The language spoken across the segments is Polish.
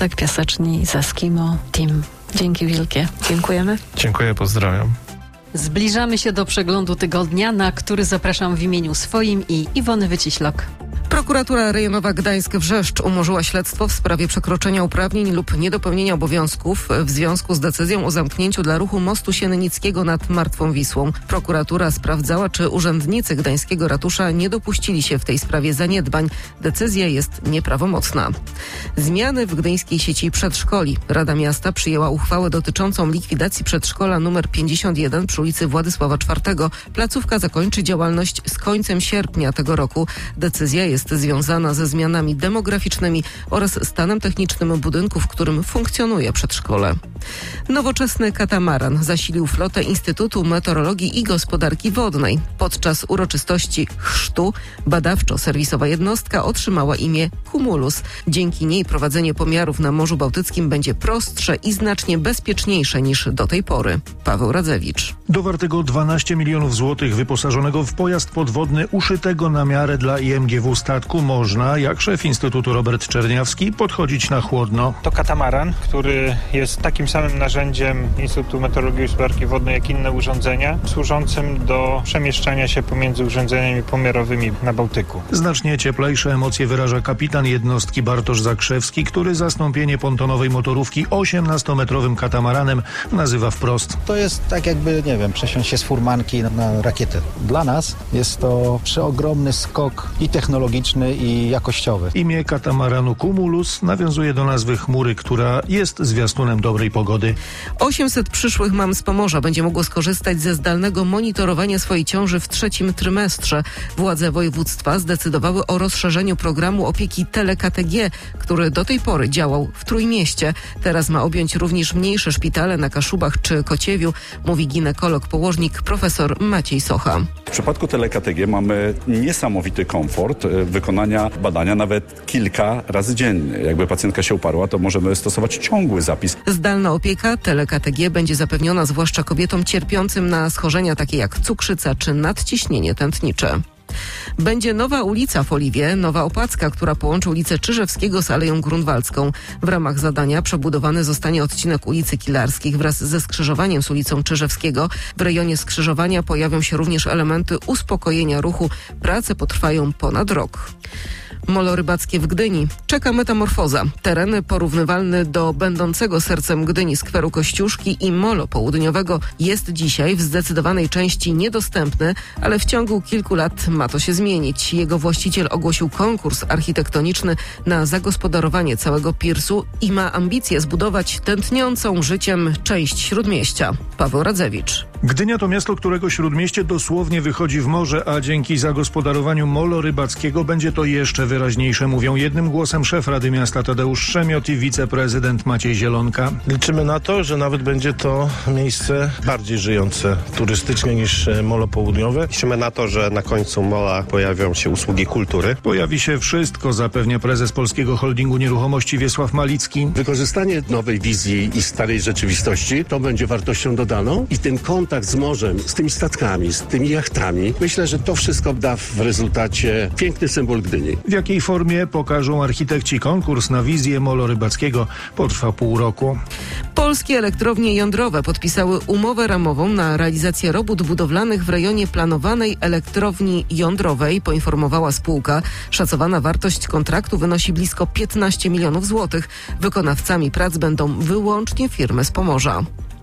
Wódek Piaseczni z Eskimo Team. Dzięki wielkie. Dziękujemy. Dziękuję, pozdrawiam. Zbliżamy się do przeglądu tygodnia, na który zapraszam w imieniu swoim i Iwony Wyciślok. Prokuratura Rejonowa Gdańsk-Wrzeszcz umorzyła śledztwo w sprawie przekroczenia uprawnień lub niedopełnienia obowiązków w związku z decyzją o zamknięciu dla ruchu mostu Siennickiego nad Martwą Wisłą. Prokuratura sprawdzała, czy urzędnicy gdańskiego ratusza nie dopuścili się w tej sprawie zaniedbań. Decyzja jest nieprawomocna. Zmiany w gdyńskiej sieci przedszkoli. Rada Miasta przyjęła uchwałę dotyczącą likwidacji przedszkola nr 51 przy ulicy Władysława IV. Placówka zakończy działalność z końcem sierpnia tego roku. Decyzja jest związana ze zmianami demograficznymi oraz stanem technicznym budynku, w którym funkcjonuje przedszkole. Nowoczesny katamaran zasilił flotę Instytutu Meteorologii i Gospodarki Wodnej. Podczas uroczystości chrztu badawczo-serwisowa jednostka otrzymała imię Cumulus. Dzięki niej prowadzenie pomiarów na Morzu Bałtyckim będzie prostsze i znacznie bezpieczniejsze niż do tej pory. Paweł Radzewicz. Do wartego 12 milionów złotych wyposażonego w pojazd podwodny uszytego na miarę dla IMGW statku można, jak szef Instytutu Robert Czerniawski, podchodzić na chłodno. To katamaran, który jest takim samym narzędziem Instytutu Meteorologii i Gospodarki Wodnej jak inne urządzenia, służącym do przemieszczania się pomiędzy urządzeniami pomiarowymi na Bałtyku. Znacznie cieplejsze emocje wyraża kapitan jednostki Bartosz Zakrzewski, który zastąpienie pontonowej motorówki 18-metrowym katamaranem nazywa wprost. To jest tak jakby, przesiąść się z furmanki na rakietę. Dla nas jest to przeogromny skok i technologiczny, i jakościowy. Imię katamaranu Cumulus nawiązuje do nazwy chmury, która jest zwiastunem dobrej pogody. 800 przyszłych mam z Pomorza będzie mogło skorzystać ze zdalnego monitorowania swojej ciąży w 3. trymestrze. Władze województwa zdecydowały o rozszerzeniu programu opieki tele-KTG, który do tej pory działał w Trójmieście. Teraz ma objąć również mniejsze szpitale na Kaszubach czy Kociewiu, mówi ginekolog-położnik profesor Maciej Socha. W przypadku tele-KTG mamy niesamowity komfort wykonania badania nawet kilka razy dziennie. Jakby pacjentka się uparła, to możemy stosować ciągły zapis. Zdalna opieka tele-KTG będzie zapewniona zwłaszcza kobietom cierpiącym na schorzenia takie jak cukrzyca czy nadciśnienie tętnicze. Będzie nowa ulica w Oliwie, nowa opłacka, która połączy ulicę Czyżewskiego z Aleją Grunwaldzką. W ramach zadania przebudowany zostanie odcinek ulicy Kilarskich wraz ze skrzyżowaniem z ulicą Czyżewskiego. W rejonie skrzyżowania pojawią się również elementy uspokojenia ruchu. Prace potrwają ponad rok. Molo rybackie w Gdyni. Czeka metamorfoza. Teren porównywalny do będącego sercem Gdyni skweru Kościuszki i molo południowego jest dzisiaj w zdecydowanej części niedostępny, ale w ciągu kilku lat ma to się zmienić. Jego właściciel ogłosił konkurs architektoniczny na zagospodarowanie całego pirsu i ma ambicje zbudować tętniącą życiem część Śródmieścia. Paweł Radzewicz. Gdynia to miasto, którego Śródmieście dosłownie wychodzi w morze, a dzięki zagospodarowaniu molo rybackiego będzie to jeszcze wyraźniejsze, mówią jednym głosem szef Rady Miasta Tadeusz Szemiot i wiceprezydent Maciej Zielonka. Liczymy na to, że nawet będzie to miejsce bardziej żyjące turystycznie niż molo południowe. Liczymy na to, że na końcu mola pojawią się usługi kultury. Pojawi się wszystko, zapewnia prezes Polskiego Holdingu Nieruchomości Wiesław Malicki. Wykorzystanie nowej wizji i starej rzeczywistości to będzie wartością dodaną i ten kontakt z morzem, z tymi statkami, z tymi jachtami, myślę, że to wszystko da w rezultacie piękny symbol Gdyni. W jakiej formie pokażą architekci konkurs na wizję molo rybackiego potrwa pół roku. Polskie elektrownie jądrowe podpisały umowę ramową na realizację robót budowlanych w rejonie planowanej elektrowni jądrowej, poinformowała spółka. Szacowana wartość kontraktu wynosi blisko 15 milionów złotych. Wykonawcami prac będą wyłącznie firmy z Pomorza.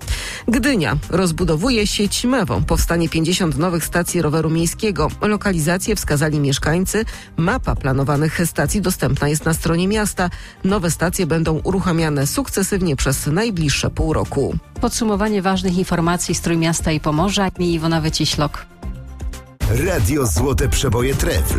Gdynia rozbudowuje sieć MEWO. Powstanie 50 nowych stacji roweru miejskiego. Lokalizacje wskazali mieszkańcy. Mapa planowanych stacji dostępna jest na stronie miasta. Nowe stacje będą uruchamiane sukcesywnie przez najbliższe pół roku. Podsumowanie ważnych informacji z Trójmiasta i Pomorza. Iwona Wyciślok. Radio Złote Przeboje Trefl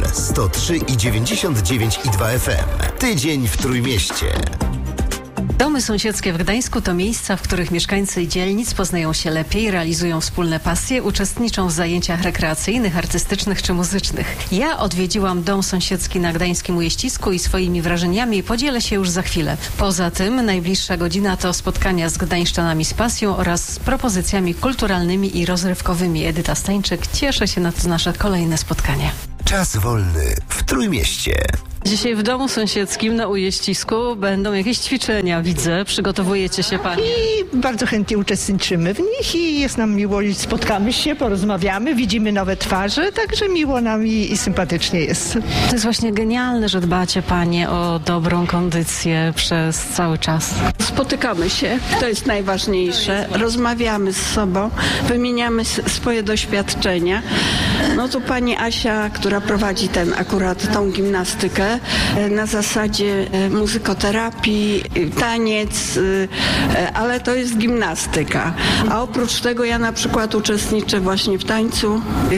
103,99,2 FM. Tydzień w Trójmieście. Domy sąsiedzkie w Gdańsku to miejsca, w których mieszkańcy dzielnic poznają się lepiej, realizują wspólne pasje, uczestniczą w zajęciach rekreacyjnych, artystycznych czy muzycznych. Ja odwiedziłam dom sąsiedzki na gdańskim Ujeścisku i swoimi wrażeniami podzielę się już za chwilę. Poza tym najbliższa godzina to spotkania z gdańszczanami z pasją oraz z propozycjami kulturalnymi i rozrywkowymi. Edyta Stańczyk cieszy się na nasze kolejne spotkanie. Czas wolny w Trójmieście. Dzisiaj w domu sąsiedzkim na Ujeścisku będą jakieś ćwiczenia, widzę. Przygotowujecie się panie? I bardzo chętnie uczestniczymy w nich i jest nam miło, spotkamy się, porozmawiamy, widzimy nowe twarze, także miło nam i sympatycznie jest. To jest właśnie genialne, że dbacie panie o dobrą kondycję przez cały czas. Spotykamy się, to jest najważniejsze, rozmawiamy z sobą, wymieniamy swoje doświadczenia. No tu pani Asia, która prowadzi tą gimnastykę na zasadzie muzykoterapii, taniec, ale to jest gimnastyka. A oprócz tego ja na przykład uczestniczę właśnie w tańcu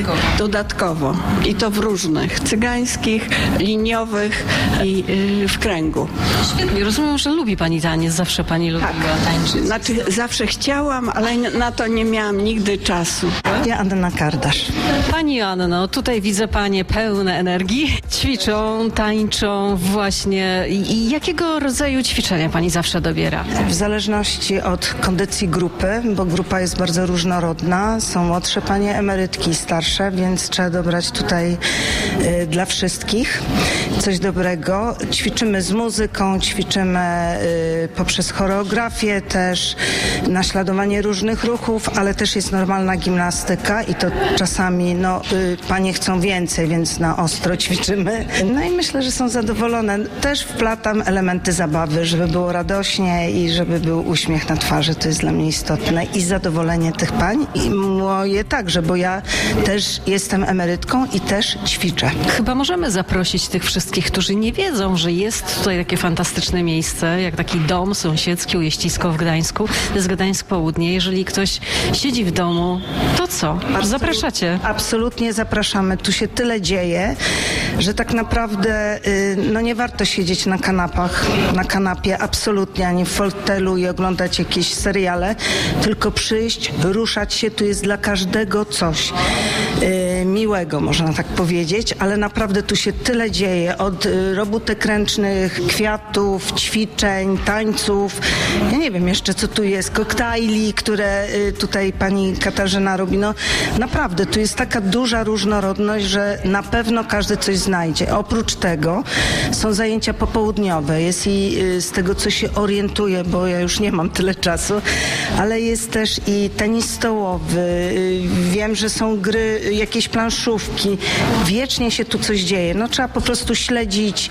dodatkowo i to w różnych, cygańskich, liniowych i w kręgu. Świetnie, rozumiem, że lubi pani taniec, zawsze pani lubiła tańczyć. Znaczy zawsze chciałam, ale na to nie miałam nigdy czasu. Ja Anna Kardasz. Pani Anno, tutaj widzę panie pełne energii, ćwiczą, tańczą właśnie. I jakiego rodzaju ćwiczenia pani zawsze dobiera? W zależności od kondycji grupy, bo grupa jest bardzo różnorodna, są młodsze panie emerytki, starsze, więc trzeba dobrać tutaj dla wszystkich coś dobrego. Ćwiczymy z muzyką, ćwiczymy poprzez choreografię też, naśladowanie różnych ruchów, ale też jest normalna gimnastyka i to czasami panie chcą więcej, więc na ostro ćwiczymy. No i myślę, że są zadowolone. Też wplatam elementy zabawy, żeby było radośnie i żeby był uśmiech na twarzy. To jest dla mnie istotne. I zadowolenie tych pań. I moje także, bo ja też jestem emerytką i też ćwiczę. Chyba możemy zaprosić tych wszystkich, którzy nie wiedzą, że jest tutaj takie fantastyczne miejsce, jak taki dom sąsiedzki Ujeścisko w Gdańsku. To jest Gdańsk Południe. Jeżeli ktoś siedzi w domu, to co? Zapraszacie? Absolutnie zapraszamy. Tu się tyle dzieje, że tak naprawdę nie warto siedzieć na kanapie absolutnie, ani w fotelu i oglądać jakieś seriale, tylko przyjść, ruszać się. Tu jest dla każdego coś miłego, można tak powiedzieć, ale naprawdę tu się tyle dzieje. Od robótek ręcznych, kwiatów, ćwiczeń, tańców. Ja nie wiem jeszcze, co tu jest. Koktajli, które tutaj pani Katarzyna robi. Naprawdę, tu jest taka duża różnorodność, że na pewno każdy coś znajdzie. Oprócz tego są zajęcia popołudniowe. Jest i z tego, co się orientuję, bo ja już nie mam tyle czasu, ale jest też i tenis stołowy. Wiem, że są gry, jakieś planszówki. Wiecznie się tu coś dzieje. Trzeba po prostu śledzić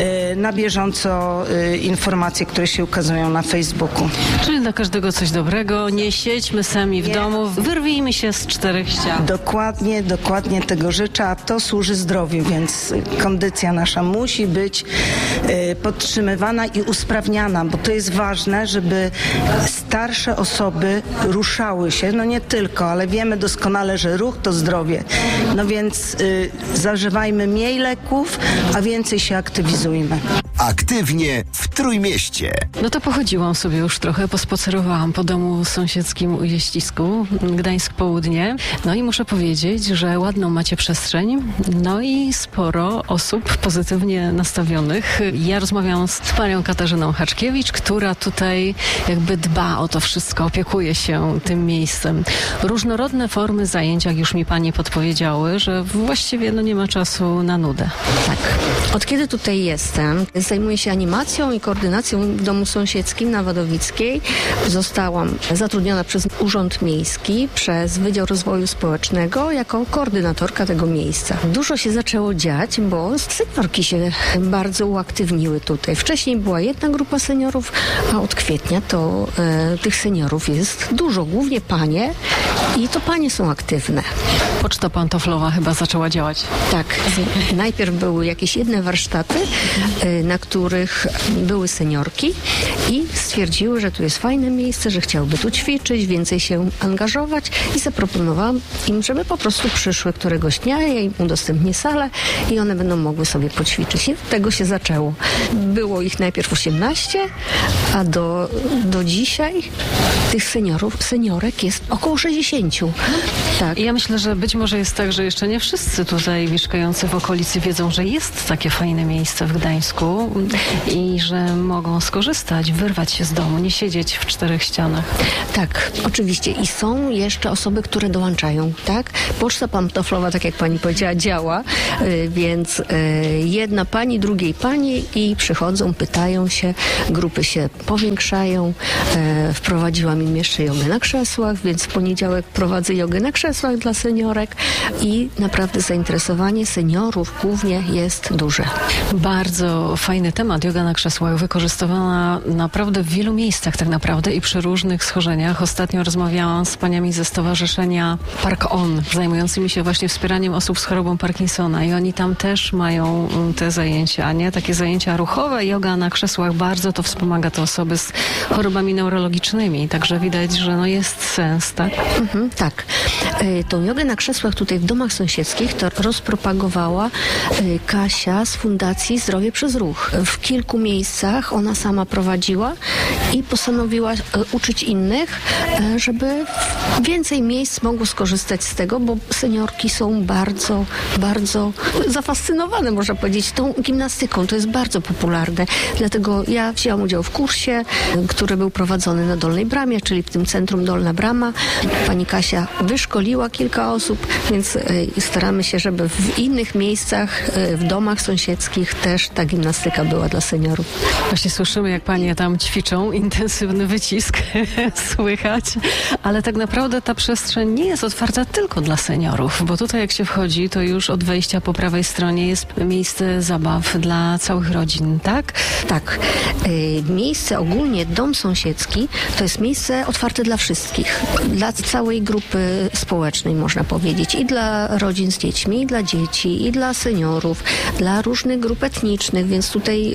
na bieżąco informacje, które się ukazują na Facebooku. Czyli dla każdego coś dobrego. Nie siedźmy sami w domu. Wyrwijmy się z czterech ścian. Dokładnie tego życzę, a to służy zdrowiu, więc kondycja nasza musi być podtrzymywana i usprawniana, bo to jest ważne, żeby starsze osoby ruszały się, nie tylko, ale wiemy doskonale, że ruch to zdrowie. Więc zażywajmy mniej leków, a więcej się aktywizujmy. Aktywnie w Trójmieście. To pochodziłam sobie już trochę, pospacerowałam po domu sąsiedzkim Ujeścisku, Gdańsk Południe. I muszę powiedzieć, że ładną macie przestrzeń, i sporo osób pozytywnie nastawionych. Ja rozmawiałam z panią Katarzyną Haczkiewicz, która tutaj jakby dba o to wszystko, opiekuje się tym miejscem. Różnorodne formy zajęć, jak już mi panie podpowiedziały, że właściwie nie ma czasu na nudę. Tak. Od kiedy tutaj jestem, zajmuję się animacją i koordynacją w domu sąsiedzkim na Wadowickiej. Zostałam zatrudniona przez Urząd Miejski, przez Wydział Rozwoju Społecznego jako koordynatorka tego miejsca. Dużo się zaczęło dziać, bo seniorki się bardzo uaktywniły tutaj. Wcześniej była jedna grupa seniorów, a od kwietnia to tych seniorów jest dużo, głównie panie i to panie są aktywne. Poczta pantoflowa chyba zaczęła działać. Tak. Najpierw były jakieś jedne warsztaty, na których były seniorki i stwierdziły, że tu jest fajne miejsce, że chciałyby tu ćwiczyć, więcej się angażować i zaproponowałam im, żeby po prostu przyszły któregoś dnia, ja im udostępnię salę i one będą mogły sobie poćwiczyć. I od tego się zaczęło. Było ich najpierw 18, a do dzisiaj tych seniorek jest około 60. kilkudziesięciu. Tak. Ja myślę, że być może jest tak, że jeszcze nie wszyscy tutaj mieszkający w okolicy wiedzą, że jest takie fajne miejsce w Gdańsku i że mogą skorzystać, wyrwać się z domu, nie siedzieć w czterech ścianach. Tak, oczywiście. I są jeszcze osoby, które dołączają, tak? Poczta pantoflowa, tak jak pani powiedziała, działa, więc jedna pani, drugiej pani i przychodzą, pytają się, grupy się powiększają. Wprowadziłam im jeszcze jogę na krzesłach, więc w poniedziałek prowadzę jogę na krzesłach dla seniorek i naprawdę zainteresowanie seniorów głównie jest duże. Bardzo fajny temat, joga na krzesłach, wykorzystywana naprawdę w wielu miejscach tak naprawdę i przy różnych schorzeniach. Ostatnio rozmawiałam z paniami ze stowarzyszenia Park On, zajmującymi się właśnie wspieraniem osób z chorobą Parkinsona i oni tam też mają te zajęcia, nie? Takie zajęcia ruchowe, joga na krzesłach, bardzo to wspomaga te osoby z chorobami neurologicznymi, także widać, że no jest sens, tak? Tak. Tą jogę na krzesłach tutaj w domach sąsiedzkich to rozpropagowała Kasia z Fundacji Zdrowie przez Ruch. W kilku miejscach ona sama prowadziła i postanowiła uczyć innych, żeby więcej miejsc mogło skorzystać z tego, bo seniorki są bardzo, bardzo zafascynowane, można powiedzieć, tą gimnastyką. To jest bardzo popularne. Dlatego ja wzięłam udział w kursie, który był prowadzony na Dolnej Bramie, czyli w tym centrum Dolna Brama. Pani Kasia wyszkoliła kilka osób, więc staramy się, żeby w innych miejscach, w domach sąsiedzkich też ta gimnastyka była dla seniorów. Właśnie słyszymy, jak panie tam ćwiczą, intensywny wycisk słychać, ale tak naprawdę ta przestrzeń nie jest otwarta tylko dla seniorów, bo tutaj jak się wchodzi, to już od wejścia po prawej stronie jest miejsce zabaw dla całych rodzin, tak? Tak. Miejsce ogólnie, dom sąsiedzki, to jest miejsce otwarte dla wszystkich, dla całej grupy społecznej, można powiedzieć, i dla rodzin z dziećmi, i dla dzieci, i dla seniorów, dla różnych grup etnicznych, więc tutaj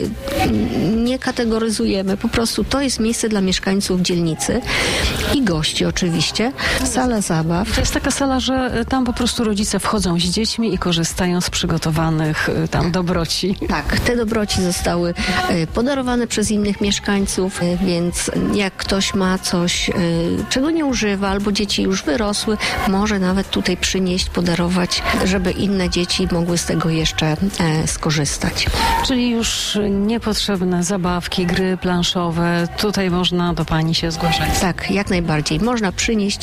nie kategoryzujemy, po prostu to jest miejsce dla mieszkańców dzielnicy i gości oczywiście, sala zabaw. To jest taka sala, że tam po prostu rodzice wchodzą z dziećmi i korzystają z przygotowanych tam dobroci. Tak, te dobroci zostały podarowane przez innych mieszkańców, więc jak ktoś ma coś, czego nie używa, albo dzieci już wyrosły, może nawet tutaj przynieść, podarować, żeby inne dzieci mogły z tego jeszcze skorzystać. Czyli już niepotrzebne zabawki, gry planszowe, tutaj można do pani się zgłaszać. Tak, jak najbardziej. Można przynieść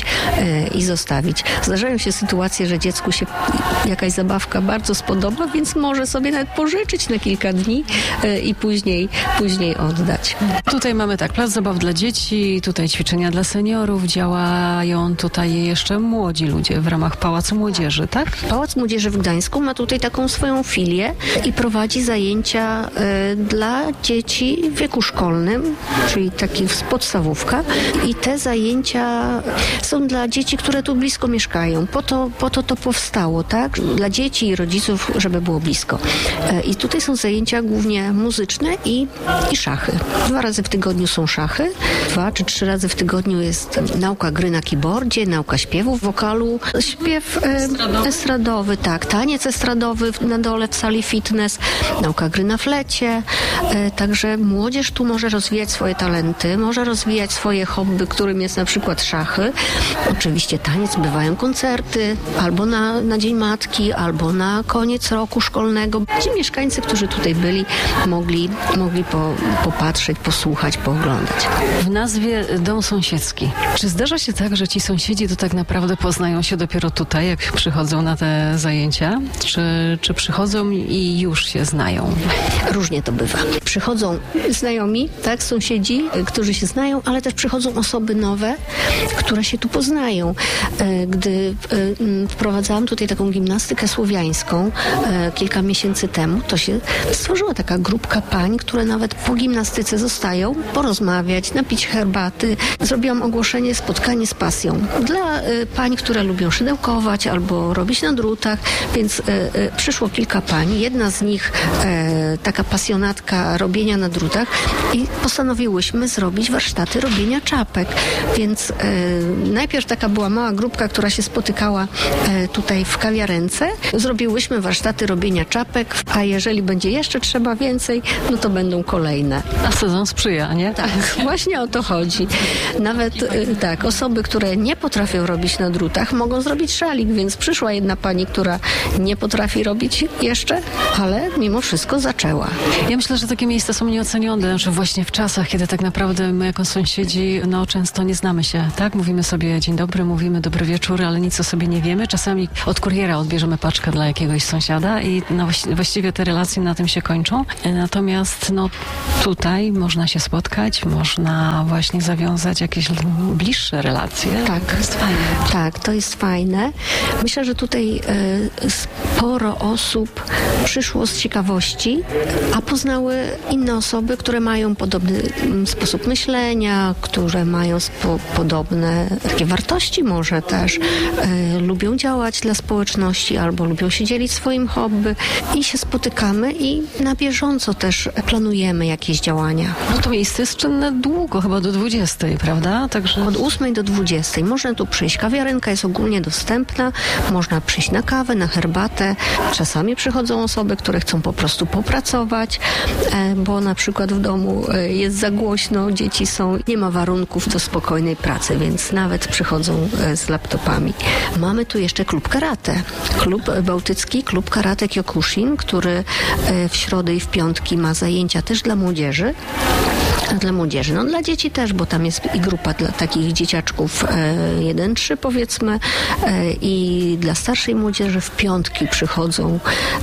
i zostawić. Zdarzają się sytuacje, że dziecku się jakaś zabawka bardzo spodoba, więc może sobie nawet pożyczyć na kilka dni i później oddać. Tutaj mamy tak, plac zabaw dla dzieci, tutaj ćwiczenia dla seniorów, działają tutaj jeszcze młodzi ludzie w ramach Pałacu Młodzieży, tak? Pałac Młodzieży w Gdańsku ma tutaj taką swoją filię i prowadzi zajęcia dla dzieci w wieku szkolnym, czyli takich podstawówka i te zajęcia są dla dzieci, które tu blisko mieszkają. Po to powstało, tak? Dla dzieci i rodziców, żeby było blisko. I tutaj są zajęcia głównie muzyczne i szachy. 2 razy w tygodniu są szachy, 2 czy 3 razy w tygodniu jest nauka gry na keyboardzie, nauka śpiewu, wokalu, śpiew estradowy, tak, taniec estradowy na dole w sali fitness, nauka gry na flecie, także młodzież tu może rozwijać swoje talenty, może rozwijać swoje hobby, którym jest na przykład szachy. Oczywiście taniec, bywają koncerty, albo na Dzień Matki, albo na koniec roku szkolnego. Ci mieszkańcy, którzy tutaj byli, mogli popatrzeć, posłuchać, pooglądać. W nazwie dom sąsiedzki. Czy zdarza się tak, że ci sąsiedzi to tak naprawdę poznają się dopiero tutaj, jak przychodzą na te zajęcia? Czy przychodzą i już się znają? Różnie to bywa. Przychodzą znajomi, tak, sąsiedzi, którzy się znają, ale też przychodzą osoby nowe, które się tu poznają. Gdy wprowadzałam tutaj taką gimnastykę słowiańską kilka miesięcy temu, to się stworzyła taka grupka pań, które nawet po gimnastyce zostają porozmawiać, napić herbaty. Zrobiłam ogłoszenie spotkanie z pasją dla pań, które lubią szydełkować albo robić na drutach, więc przyszło kilka pań. Jedna z nich, taka pasjonatka robienia na drutach i postanowiłyśmy zrobić warsztaty robienia czapek. Więc najpierw taka była mała grupka, która się spotykała tutaj w kawiarence. Zrobiłyśmy warsztaty robienia czapek, a jeżeli będzie jeszcze trzeba więcej, no to będą kolejne. A sezon sprzyja, nie? Tak, właśnie o to chodzi. Nawet tak, osoby, które nie potrafią robić na drutach, mogą zrobić szalik, więc przyszła jedna pani, która nie potrafi robić jeszcze, ale mimo wszystko zaczęła. Ja myślę, że takie miejsca są nieocenione, że właśnie w czasach, kiedy tak naprawdę my jako sąsiedzi, no często nie znamy się, tak? Mówimy sobie dzień dobry, mówimy dobry wieczór, ale nic o sobie nie wiemy. Czasami od kuriera odbierzemy paczkę dla jakiegoś sąsiada i no właściwie te relacje na tym się kończą. Natomiast no tutaj można się spotkać, można właśnie zawiązać jakieś bliższe relacje. Tak, to jest fajne. Tak, to jest fajne. Myślę, że tutaj sporo osób przyszło z ciekawości, a poznały inne osoby, które mają podobny sposób myślenia, które mają podobne takie wartości może też, lubią działać dla społeczności albo lubią się dzielić swoim hobby i się spotykamy i na bieżąco też planujemy jakieś działania. No to miejsce jest czynne długo, chyba do 20, prawda? Także od 8 do 20. Można tu przyjść. Kawiarenka jest ogólnie dostępna. Można przyjść na kawę, na herbatę. Czasami przychodzą osoby, które chcą po prostu popracować, bo na przykład w domu jest za głośno, dzieci są, nie ma warunków do spokojnej pracy, więc nawet przychodzą z laptopami. Mamy tu jeszcze klub karate. Bałtycki klub karate Kyokushin, który w środę i w piątki ma zajęcia też dla młodzieży. No dla dzieci też, bo tam jest i grupa dla takich dzieciaczków 1-3 powiedzmy i dla starszej młodzieży w piątki przychodzą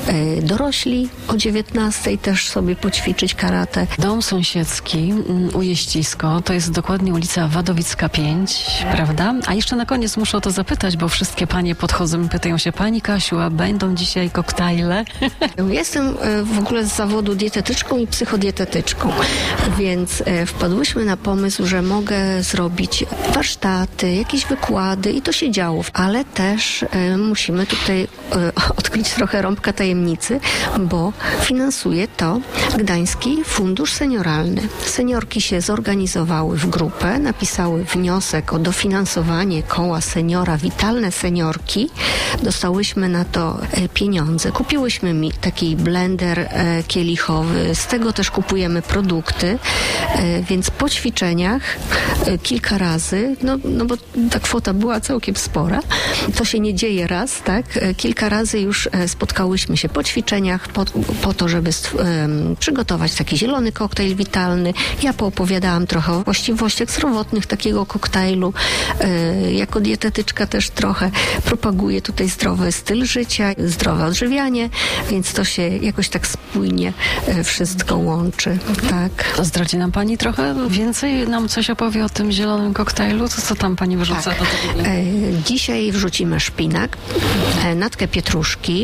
dorośli o 19 też sobie poćwiczyć karate. Dom sąsiedzki Ujeścisko, to jest dokładnie ulica Wadowicka 5, prawda? A jeszcze na koniec muszę o to zapytać, bo wszystkie panie podchodzą i pytają się, pani Kasiu, a będą dzisiaj koktajle? Jestem w ogóle z zawodu dietetyczką i psychodietetyczką, więc wpadłyśmy na pomysł, że mogę zrobić warsztaty, jakieś wykłady i to się działo. Ale też musimy tutaj odkryć trochę rąbka tajemnicy, bo finansuje to Gdański Fundusz Senioralny. Seniorki się zorganizowały w grupę, napisały wniosek o dofinansowanie koła seniora Witalne Seniorki. Dostałyśmy na to pieniądze. Kupiłyśmy taki blender kielichowy, z tego też kupujemy produkty, więc po ćwiczeniach kilka razy, no bo ta kwota była całkiem spora, to się nie dzieje raz, tak? Kilka razy już spotkałyśmy się po ćwiczeniach po to, żeby przygotować taki zielony koktajl witalny. Ja poopowiadałam trochę o właściwościach zdrowotnych takiego koktajlu. Jako dietetyczka też trochę propaguję tutaj zdrowy styl życia, zdrowe odżywianie, więc to się jakoś tak spójnie wszystko łączy, tak. To zdradzi nam pani trochę więcej, nam coś opowie o tym zielonym koktajlu? To co tam pani wyrzuca? Tak. Dzisiaj wrzucimy szpinak, natkę pietruszki,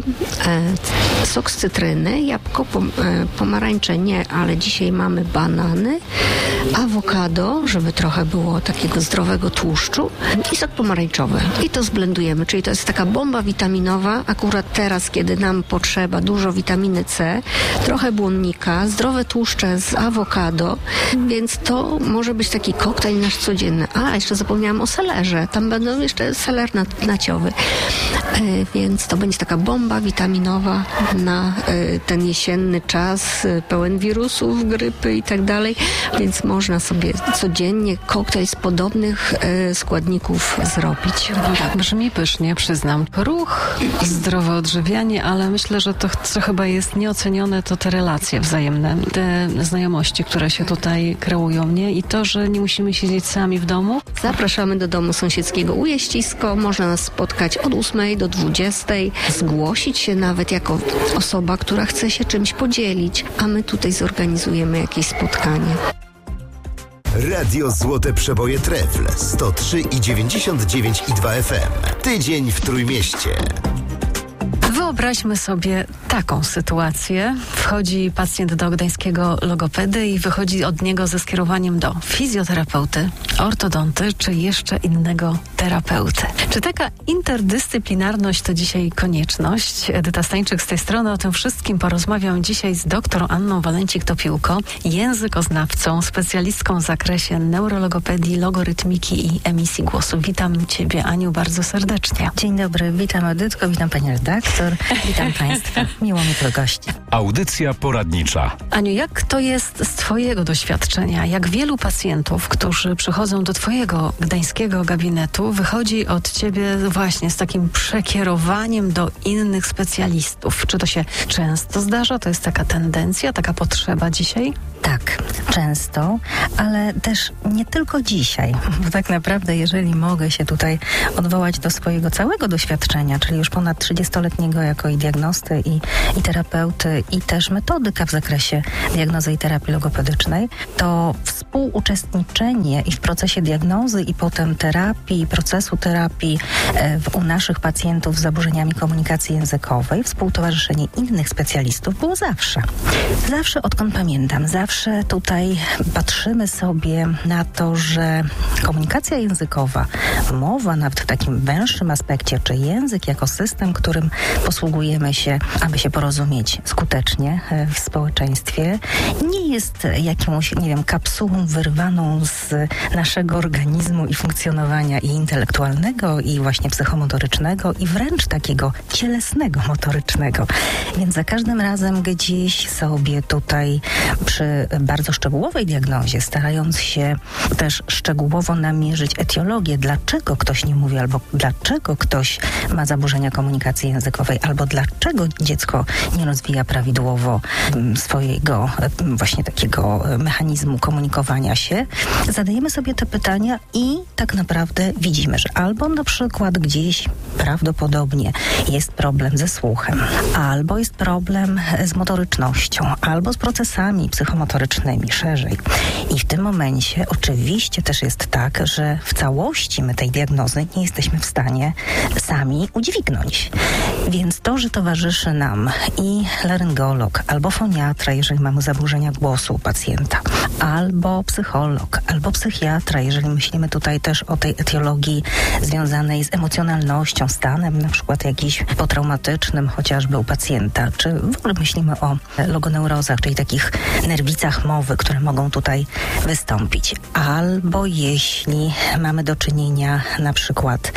sok z cytryny, jabłko, pomarańcze nie, ale dzisiaj mamy banany, awokado, żeby trochę było takiego zdrowego tłuszczu i sok pomarańczowy. I to zblendujemy, czyli to jest taka bomba witaminowa, akurat teraz, kiedy nam potrzeba dużo witaminy C, trochę błonnika, zdrowe tłuszcze z awokado, więc to może być taki koktajl nasz codzienny. A, jeszcze zapomniałam o selerze. Tam będą jeszcze seler naciowy. Więc to będzie taka bomba witaminowa na ten jesienny czas, pełen wirusów, grypy i tak dalej. Więc można sobie codziennie koktajl z podobnych składników zrobić. Tak, brzmi pysznie, przyznam. Ruch, zdrowe odżywianie, ale myślę, że to, co chyba jest nieocenione, to te relacje wzajemne, te znajomości, które się tutaj kreują, nie? I to, że nie musimy siedzieć sami w domu. Zapraszamy do domu sąsiedzkiego Ujeścisko. Można nas spotkać od 8 do 20. Zgłosić się nawet jako osoba, która chce się czymś podzielić, a my tutaj zorganizujemy jakieś spotkanie. Radio Złote Przeboje Trefl 103,99 i 2 FM. Tydzień w Trójmieście. Wyobraźmy sobie taką sytuację. Wchodzi pacjent do gdańskiego logopedy i wychodzi od niego ze skierowaniem do fizjoterapeuty, ortodonty czy jeszcze innego terapeuty. Czy taka interdyscyplinarność to dzisiaj konieczność? Edyta Stańczyk z tej strony. O tym wszystkim porozmawiam dzisiaj z dr Anną Walencik-Topiłko, językoznawcą, specjalistką w zakresie neurologopedii, logorytmiki i emisji głosu. Witam Ciebie, Aniu, bardzo serdecznie. Dzień dobry, witam Edytko, witam Pani redaktor, witam Państwa. Miło mi tu gości. Audycja poradnicza. Aniu, jak to jest z Twojego doświadczenia? Jak wielu pacjentów, którzy przychodzą do Twojego gdańskiego gabinetu, wychodzi od Ciebie właśnie z takim przekierowaniem do innych specjalistów? Czy to się często zdarza? To jest taka tendencja, taka potrzeba dzisiaj? Tak, często, ale też nie tylko dzisiaj, bo tak naprawdę jeżeli mogę się tutaj odwołać do swojego całego doświadczenia, czyli już ponad 30-letniego jako i diagnosty, i terapeuty, i też metodyka w zakresie diagnozy i terapii logopedycznej, to współuczestniczenie i w procesie diagnozy i potem terapii, i procesu terapii u naszych pacjentów z zaburzeniami komunikacji językowej, współtowarzyszenie innych specjalistów było zawsze. Zawsze, odkąd pamiętam, zawsze tutaj patrzymy sobie na to, że komunikacja językowa, mowa nawet w takim węższym aspekcie, czy język jako system, którym posługujemy się, aby się porozumieć skutecznie w społeczeństwie, nie jest jakąś, nie wiem, kapsułą wyrwaną z naszego organizmu i funkcjonowania i intelektualnego, i właśnie psychomotorycznego, i wręcz takiego cielesnego, motorycznego. Więc za każdym razem gdzieś sobie tutaj przy bardzo szczegółowej diagnozie, starając się też szczegółowo namierzyć etiologię, dlaczego ktoś nie mówi, albo dlaczego ktoś ma zaburzenia komunikacji językowej, albo dlaczego dziecko nie rozwija prawidłowo swojego właśnie takiego mechanizmu komunikowania się, zadajemy sobie te pytania i tak naprawdę widzimy, że albo na przykład gdzieś prawdopodobnie jest problem ze słuchem, albo jest problem z motorycznością, albo z procesami psychomotorycznymi szerzej. I w tym momencie oczywiście też jest tak, że w całości my tej diagnozy nie jesteśmy w stanie sami udźwignąć. Więc to, że towarzyszy nam i laryngolog, albo foniatra, jeżeli mamy zaburzenia głosu u pacjenta, albo psycholog, albo psychiatra, jeżeli myślimy tutaj też o tej etiologii związanej z emocjonalnością, stanem na przykład jakiś potraumatycznym chociażby u pacjenta, czy w ogóle myślimy o logoneurozach, czyli takich nerwicach mowy, które mogą tutaj wystąpić. Albo jeśli mamy do czynienia na przykład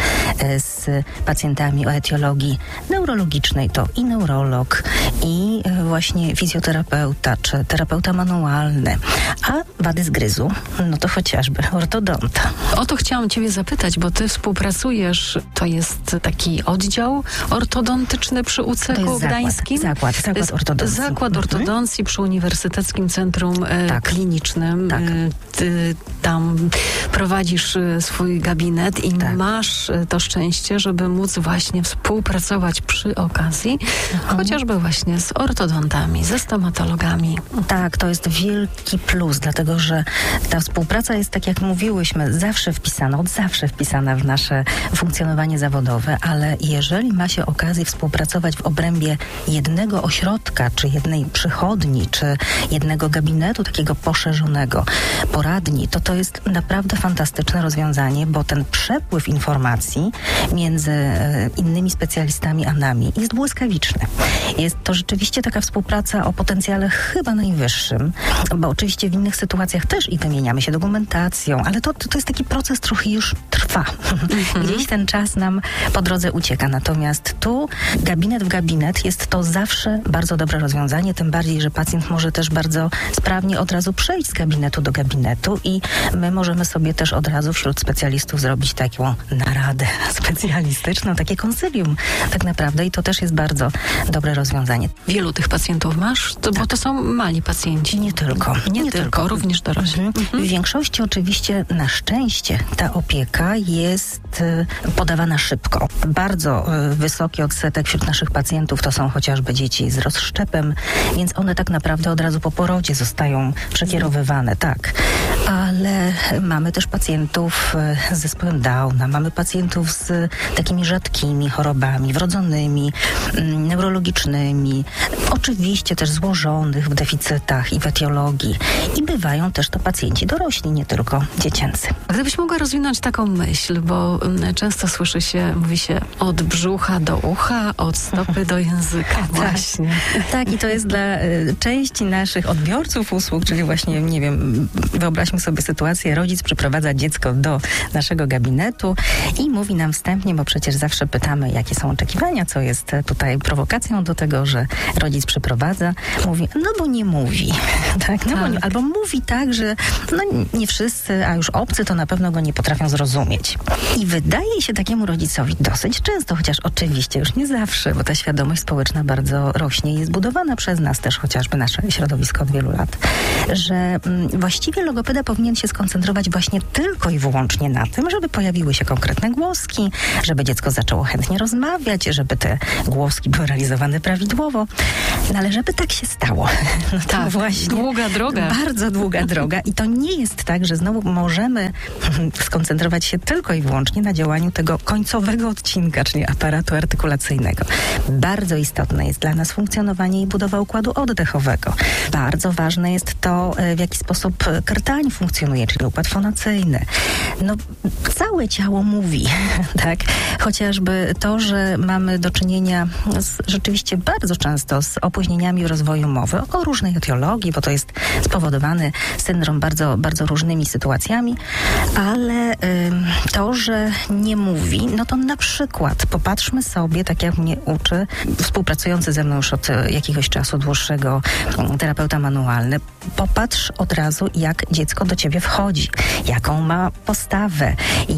z pacjentami o etiologii neurologicznej, to i neurolog, i właśnie fizjoterapeuta, czy terapeuta manualny, a wady zgryzu, no to chociażby ortodonta. O to chciałam Ciebie zapytać, bo Ty współpracujesz, to jest taki oddział ortodontyczny przy UCK Gdańskim? Zakład ortodoncji. Zakład ortodoncji przy Uniwersyteckim Centrum Klinicznym. Tak. Ty tam prowadzisz swój gabinet i masz to szczęście, żeby móc właśnie współpracować przy okazji, chociażby właśnie z ortodontami, ze stomatologami. Tak, to jest wielki plus, dlatego że ta współpraca jest, tak jak mówiłyśmy, zawsze wpisana w nasze funkcjonowanie zawodowe, ale jeżeli ma się okazję współpracować w obrębie jednego ośrodka, czy jednej przychodni, czy jednego gabinetu takiego poszerzonego, poradni, to jest naprawdę fantastyczne rozwiązanie, bo ten przepływ informacji między innymi specjalistami a nami jest błyskawiczny. Jest to rzeczywiście taka współpraca o potencjale chyba najwyższym, bo oczywiście w innych sytuacjach też i wymieniamy się dokumentacją, ale to jest taki proces, trochę już trwa. Gdzieś ten czas nam po drodze ucieka. Natomiast tu gabinet w gabinet jest to zawsze bardzo dobre rozwiązanie, tym bardziej, że pacjent może też bardzo sprawnie od razu przejść z gabinetu do gabinetu i my możemy sobie też od razu wśród specjalistów zrobić taką naradę specjalistyczną, takie konsylium tak naprawdę i to też jest bardzo dobre rozwiązanie. Wielu tych pacjentów masz? Bo to są mali pacjenci. Nie tylko, również dorośli. W większości oczywiście na szczęście ta opieka jest podawana szybko. Bardzo wysoki odsetek wśród naszych pacjentów to są chociażby dzieci z rozszczepem, więc one tak naprawdę od razu po porodzie zostają przekierowywane, tak. ale mamy też pacjentów z zespołem Downa, mamy pacjentów z takimi rzadkimi chorobami, wrodzonymi, neurologicznymi, oczywiście też złożonych w deficytach i w etiologii. I bywają też to pacjenci dorośli, nie tylko dziecięcy. A gdybyś mogła rozwinąć taką myśl, bo często mówi się od brzucha do ucha, od stopy do języka. Właśnie. Tak, i to jest dla części naszych odbiorców usług, czyli właśnie, nie wiem, wyobraźmy sobie sytuację, rodzic przyprowadza dziecko do naszego gabinetu i mówi nam wstępnie, bo przecież zawsze pytamy, jakie są oczekiwania, co jest tutaj prowokacją do tego, że rodzic przyprowadza, mówi, no bo nie mówi. Tak? No bo nie, albo mówi tak, że no nie wszyscy, a już obcy to na pewno go nie potrafią zrozumieć. I wydaje się takiemu rodzicowi dosyć często, chociaż oczywiście już nie zawsze, bo ta świadomość społeczna bardzo rośnie i jest budowana przez nas też, chociażby nasze środowisko od wielu lat, że właściwie logopeda powinien się skoncentrować właśnie tylko i wyłącznie na tym, żeby pojawiły się konkretne głoski, żeby dziecko zaczęło chętnie rozmawiać, żeby te głoski były realizowane prawidłowo. No ale żeby tak się stało. No tak, właśnie długa droga. Bardzo długa droga i to nie jest tak, że znowu możemy skoncentrować się tylko i wyłącznie na działaniu tego końcowego odcinka, czyli aparatu artykulacyjnego. Bardzo istotne jest dla nas funkcjonowanie i budowa układu oddechowego. Bardzo ważne jest to, w jaki sposób krtań funkcjonuje, czyli układ fonacyjny. No, całe ciało mówi, tak? Chociażby to, że mamy do czynienia rzeczywiście bardzo często z opóźnieniami w rozwoju mowy, o różnej etiologii, bo to jest spowodowany syndrom bardzo, bardzo różnymi sytuacjami, ale to, że nie mówi, no to na przykład popatrzmy sobie, tak jak mnie uczy współpracujący ze mną już od jakiegoś czasu dłuższego terapeuta manualny, popatrz od razu, jak dziecko do ciebie wchodzi, jaką ma postawę,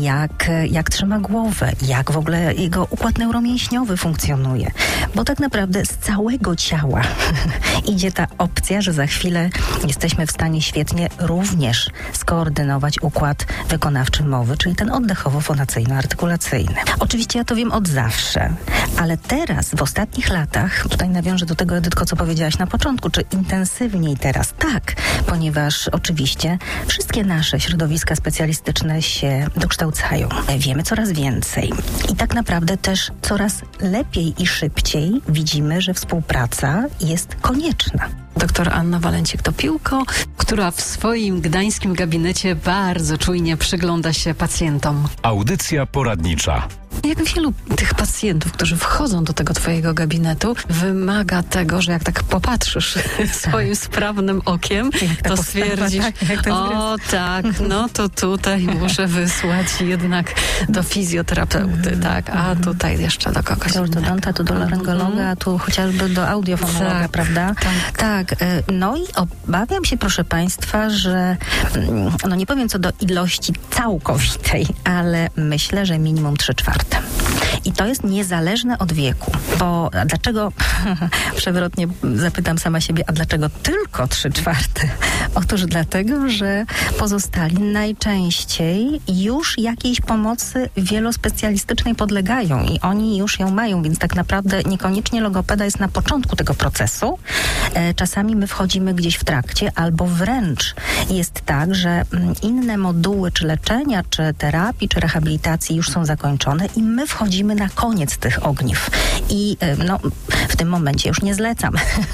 jak trzyma głowę, jak w ogóle jego układ neuromięśniowy funkcjonuje. Bo tak naprawdę z całego ciała idzie ta opcja, że za chwilę jesteśmy w stanie świetnie również skoordynować układ wykonawczy mowy, czyli ten oddechowo-fonacyjno-artykulacyjny. Oczywiście ja to wiem od zawsze, ale teraz, w ostatnich latach, tutaj nawiążę do tego, Edytko, co powiedziałaś na początku, czy intensywniej teraz? Tak, ponieważ oczywiście wszystkie nasze środowiska specjalistyczne się dokształcają. Wiemy coraz więcej i tak naprawdę też coraz lepiej i szybciej widzimy, że współpraca jest konieczna. Doktor Anna Walencik-Topiłko, która w swoim gdańskim gabinecie bardzo czujnie przygląda się pacjentom. Audycja poradnicza. Jak wielu tych pacjentów, którzy wchodzą do tego twojego gabinetu, wymaga tego, że jak tak popatrzysz swoim sprawnym okiem, to stwierdzisz, o tak, no to tutaj muszę wysłać jednak do fizjoterapeuty, tak, a tutaj jeszcze do kogoś do ortodonta, tu do laryngologa, a tu chociażby do audiofonologa, prawda? Tak. No i obawiam się, proszę Państwa, że no nie powiem co do ilości całkowitej, ale myślę, że minimum 3/4. I to jest niezależne od wieku. Bo dlaczego, przewrotnie zapytam sama siebie, a dlaczego tylko 3/4? Otóż dlatego, że pozostali najczęściej już jakiejś pomocy wielospecjalistycznej podlegają i oni już ją mają, więc tak naprawdę niekoniecznie logopeda jest na początku tego procesu. Czasami my wchodzimy gdzieś w trakcie, albo wręcz jest tak, że inne moduły czy leczenia, czy terapii, czy rehabilitacji już są zakończone i my wchodzimy na koniec tych ogniw. I no, w tym momencie już nie zlecam.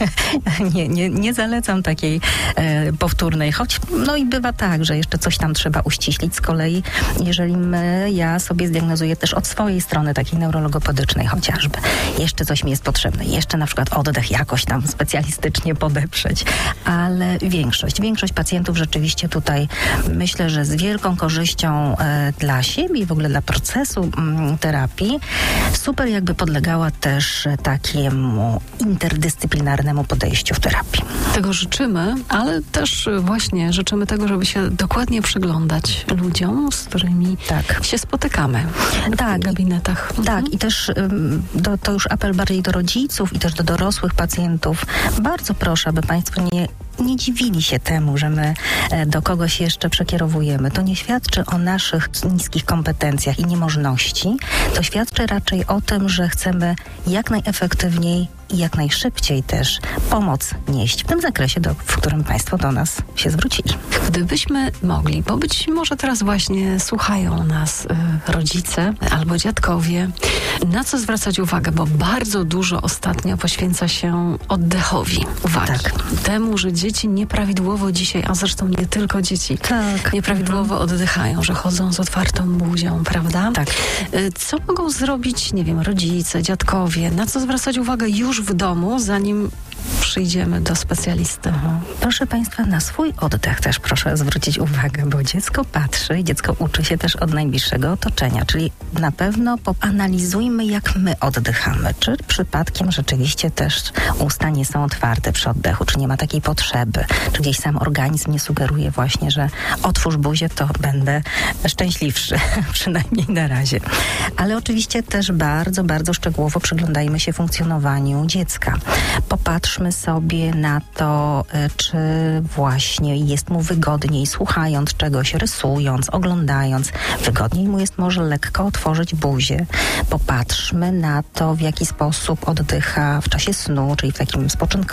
nie zalecam takiej powtórnej, choć no i bywa tak, że jeszcze coś tam trzeba uściślić. Z kolei, jeżeli ja sobie zdiagnozuję też od swojej strony takiej neurologopedycznej chociażby, jeszcze coś mi jest potrzebne, jeszcze na przykład oddech jakoś tam specjalistycznie podeprzeć, ale większość pacjentów rzeczywiście tutaj myślę, że z wielką korzyścią dla siebie i w ogóle dla procesu terapii super jakby podlegała też takiemu interdyscyplinarnemu podejściu w terapii. Tego życzymy, ale też właśnie życzymy tego, żeby się dokładnie przyglądać ludziom, z którymi się spotykamy w gabinetach. Tak, i też to już apel bardziej do rodziców i też do dorosłych pacjentów. Bardzo proszę, aby Państwo nie dziwili się temu, że my do kogoś jeszcze przekierowujemy. To nie świadczy o naszych niskich kompetencjach i niemożności. To świadczy raczej o tym, że chcemy jak najefektywniej i jak najszybciej też pomoc nieść w tym zakresie, w którym Państwo do nas się zwrócili. Gdybyśmy mogli, bo być może teraz właśnie słuchają nas rodzice albo dziadkowie, na co zwracać uwagę, bo bardzo dużo ostatnio poświęca się oddechowi uwagi. Tak. Temu, że dzieci nieprawidłowo dzisiaj, a zresztą nie tylko dzieci, nieprawidłowo oddychają, że chodzą z otwartą buzią, prawda? Tak. Co mogą zrobić, nie wiem, rodzice, dziadkowie, na co zwracać uwagę już w domu, zanim przyjdziemy do specjalisty? Proszę Państwa, na swój oddech też proszę zwrócić uwagę, bo dziecko patrzy i dziecko uczy się też od najbliższego otoczenia, czyli na pewno poanalizujmy, jak my oddychamy. Czy przypadkiem rzeczywiście też usta nie są otwarte przy oddechu, czy nie ma takiej potrzeby, czy gdzieś sam organizm nie sugeruje właśnie, że otwórz buzię, to będę szczęśliwszy, przynajmniej na razie. Ale oczywiście też bardzo, bardzo szczegółowo przyglądajmy się funkcjonowaniu dziecka. Popatrzmy sobie na to, czy właśnie jest mu wygodniej słuchając czegoś, rysując, oglądając. Wygodniej mu jest może lekko otworzyć buzię. Popatrzmy na to, w jaki sposób oddycha w czasie snu, czyli w takim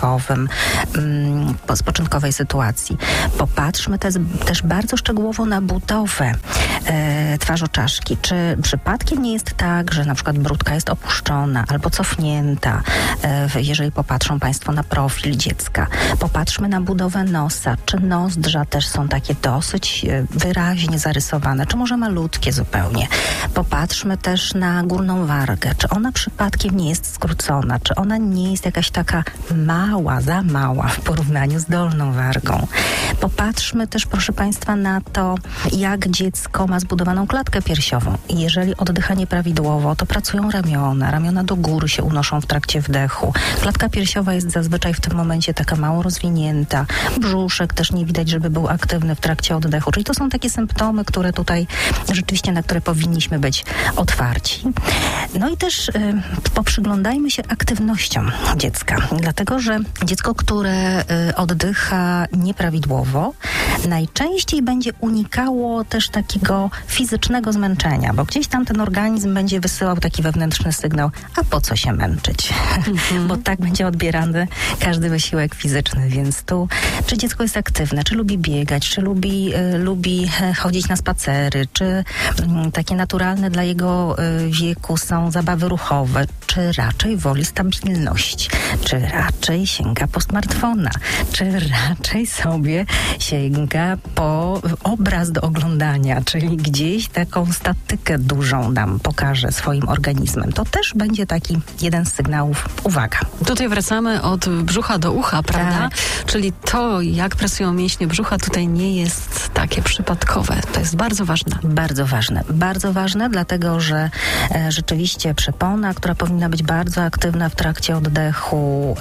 spoczynkowej sytuacji. Popatrzmy też bardzo szczegółowo na budowę twarzoczaszki. Czy przypadkiem nie jest tak, że na przykład bródka jest opuszczona albo cofnięta, jeżeli popatrzą Państwo na profil dziecka. Popatrzmy na budowę nosa. Czy nozdrza też są takie dosyć wyraźnie zarysowane, czy może malutkie zupełnie. Popatrzmy też na górną wargę. Czy ona przypadkiem nie jest skrócona? Czy ona nie jest jakaś taka mała, za mała w porównaniu z dolną wargą? Popatrzmy też, proszę Państwa, na to, jak dziecko ma zbudowaną klatkę piersiową. Jeżeli oddycha nieprawidłowo, to pracują ramiona do góry się unoszą w trakcie wdechu. Klatka piersiowa jest zazwyczaj w tym momencie taka mało rozwinięta. Brzuszek też nie widać, żeby był aktywny w trakcie oddechu. Czyli to są takie symptomy, które tutaj rzeczywiście, na które powinniśmy być otwarci. No i też poprzyglądajmy się aktywnościom dziecka. Dlatego, że dziecko, które oddycha nieprawidłowo, najczęściej będzie unikało też takiego fizycznego zmęczenia, bo gdzieś tam ten organizm będzie wysyłał taki wewnętrzny sygnał, a po co się męczyć? Bo tak będzie odbierany każdy wysiłek fizyczny, więc tu czy dziecko jest aktywne, czy lubi biegać, czy lubi chodzić na spacery, czy takie naturalne dla jego wieku są zabawy ruchowe, czy raczej woli stabilność, czy raczej sięga po smartfona, czy raczej sobie sięga po obraz do oglądania, czyli gdzieś taką statykę dużą nam pokaże swoim organizmem. To też będzie taki jeden z sygnałów. Uwaga. Tutaj wracamy od brzucha do ucha, prawda? Tak. Czyli to, jak pracują mięśnie brzucha, tutaj nie jest takie przypadkowe. To jest bardzo ważne. Bardzo ważne. Bardzo ważne, dlatego że rzeczywiście przepona, która powinna być bardzo aktywna w trakcie oddechu,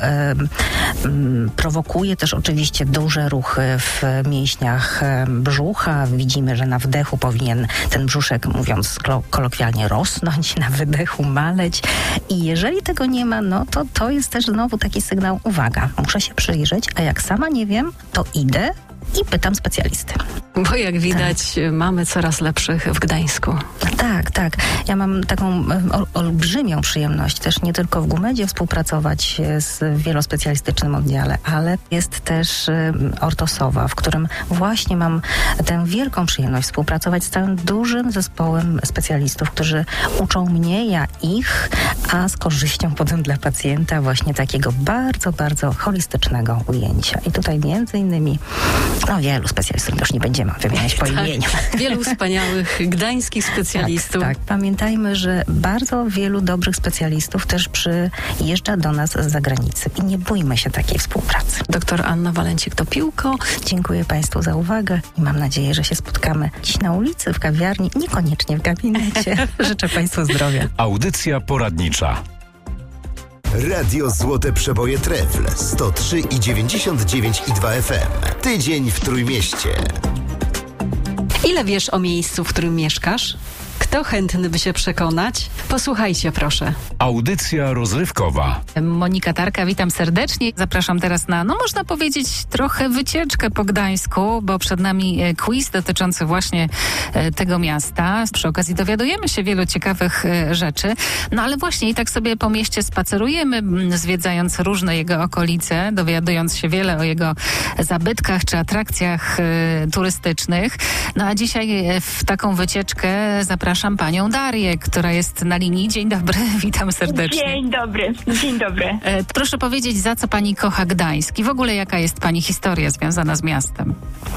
prowokuje też oczywiście duże ruchy w mięśniach brzucha. Widzimy, że na wdechu powinien ten brzuszek, mówiąc kolokwialnie, rosnąć, na wydechu maleć. I jeżeli tego nie ma, no to jest też znowu taki sygnał, uwaga, muszę się przyjrzeć, a jak sama nie wiem, to idę i pytam specjalisty. Bo jak widać, mamy coraz lepszych w Gdańsku. Tak. Ja mam taką olbrzymią przyjemność też nie tylko w GUMED-zie współpracować z wielospecjalistycznym oddziale, ale jest też Ortosowa, w którym właśnie mam tę wielką przyjemność współpracować z całym dużym zespołem specjalistów, którzy uczą mnie, ja ich, a z korzyścią potem dla pacjenta właśnie takiego bardzo, bardzo holistycznego ujęcia. I tutaj między innymi wielu specjalistów, już nie będziemy wymieniać po imieniu. Wielu wspaniałych gdańskich specjalistów. Tak. Pamiętajmy, że bardzo wielu dobrych specjalistów też przyjeżdża do nas z zagranicy i nie bójmy się takiej współpracy. Doktor Anna Walencik-Topiłko. Dziękuję Państwu za uwagę i mam nadzieję, że się spotkamy dziś na ulicy, w kawiarni, niekoniecznie w gabinecie. Życzę Państwu zdrowia. Audycja poradnicza. Radio Złote Przeboje Trefl 103,99,2 FM. Tydzień w Trójmieście. Ile wiesz o miejscu, w którym mieszkasz? Kto chętny by się przekonać? Posłuchajcie proszę. Audycja rozrywkowa. Monika Tarka, witam serdecznie. Zapraszam teraz na, można powiedzieć, trochę wycieczkę po Gdańsku, bo przed nami quiz dotyczący właśnie tego miasta. Przy okazji dowiadujemy się wielu ciekawych rzeczy. Ale właśnie i tak sobie po mieście spacerujemy, zwiedzając różne jego okolice, dowiadując się wiele o jego zabytkach czy atrakcjach turystycznych. A dzisiaj w taką wycieczkę zapraszam panią Darię, która jest na linii. Dzień dobry, witam serdecznie. Dzień dobry. Proszę powiedzieć, za co pani kocha Gdańsk i w ogóle jaka jest pani historia związana z miastem?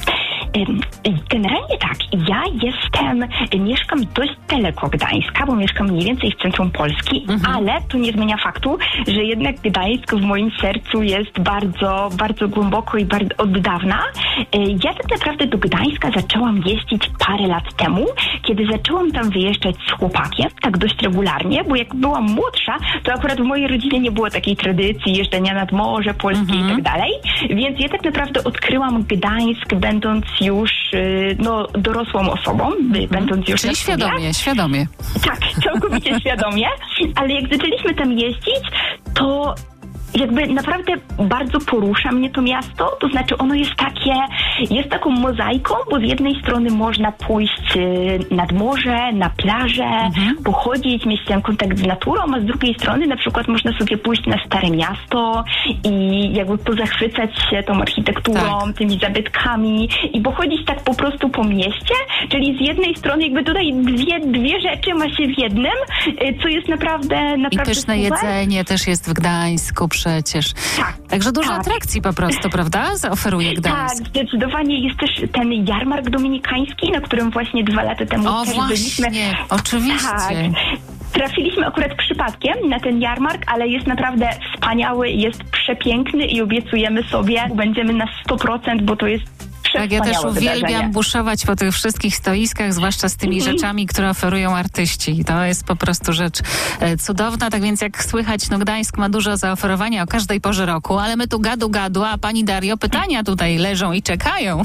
Generalnie tak, ja mieszkam dość daleko Gdańska, bo mieszkam mniej więcej w centrum Polski, ale to nie zmienia faktu, że jednak Gdańsk w moim sercu jest bardzo, bardzo głęboko i bardzo od dawna. Ja tak naprawdę do Gdańska zaczęłam jeździć parę lat temu, kiedy zaczęłam tam wyjeżdżać z chłopakiem, tak dość regularnie, bo jak byłam młodsza, to akurat w mojej rodzinie nie było takiej tradycji jeżdżenia nad Morze Polskie i tak dalej, więc ja tak naprawdę odkryłam Gdańsk, będąc już dorosłą osobą, będąc już czyli świadomie. Tak, całkowicie świadomie, ale jak zaczęliśmy tam jeździć, to jakby naprawdę bardzo porusza mnie to miasto, to znaczy ono jest taką mozaiką, bo z jednej strony można pójść nad morze, na plażę, pochodzić, mieć ten kontakt z naturą, a z drugiej strony na przykład można sobie pójść na Stare Miasto i jakby pozachwycać się tą architekturą, tymi zabytkami i pochodzić tak po prostu po mieście, czyli z jednej strony jakby tutaj dwie rzeczy ma się w jednym, co jest naprawdę I pyszne jedzenie też jest w Gdańsku przecież. Także dużo atrakcji po prostu, prawda? Zaoferuje Gdańsk. Tak, zdecydowanie. Jest też ten jarmark dominikański, na którym właśnie 2 lata temu byliśmy. Oczywiście. Tak. Trafiliśmy akurat przypadkiem na ten jarmark, ale jest naprawdę wspaniały, jest przepiękny i obiecujemy sobie, będziemy na 100%, bo to jest tak, ja też uwielbiam buszować po tych wszystkich stoiskach, zwłaszcza z tymi rzeczami, które oferują artyści. To jest po prostu rzecz cudowna, tak więc jak słychać, Gdańsk ma dużo zaoferowania o każdej porze roku, ale my tu gadu, a pani Dario, pytania tutaj leżą i czekają.